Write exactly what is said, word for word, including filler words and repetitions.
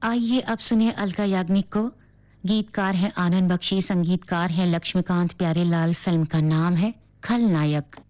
आइए अब सुने अलका याग्निक को। गीतकार हैं आनंद बख्शी, संगीतकार हैं लक्ष्मीकांत प्यारेलाल। फिल्म का नाम है खलनायक।